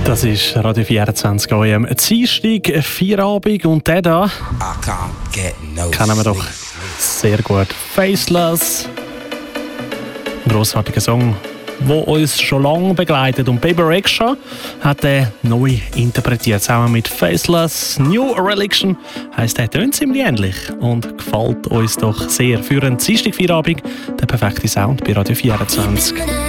Das ist Radio 24 am Dienstag, Feierabend, und der da kennen wir doch sehr gut. Faceless, ein grossartiger Song, der uns schon lange begleitet. Und Baby Rexha hat den neu interpretiert, zusammen mit Faceless. New Religion heisst, der tönt ziemlich ähnlich und gefällt uns doch sehr. Für einen Dienstag, Feierabend, der perfekte Sound bei Radio 24.